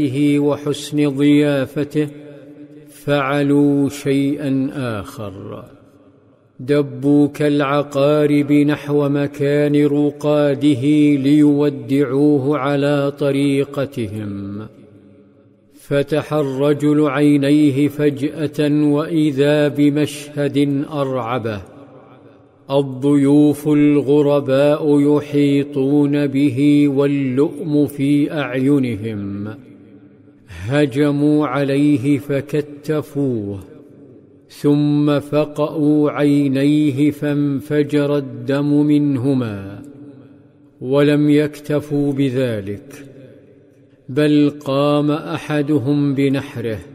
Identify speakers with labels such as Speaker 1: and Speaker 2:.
Speaker 1: وحسن ضيافته فعلوا شيئا آخر. دبوا كالعقارب نحو مكان رقاده ليودعوه على طريقتهم. فتح الرجل عينيه فجأة وإذا بمشهد أرعبه: الضيوف الغرباء يحيطون به واللؤم في أعينهم. هجموا عليه فكتفوه، ثم فقأوا عينيه فانفجر الدم منهما. ولم يكتفوا بذلك، بل قام أحدهم بنحره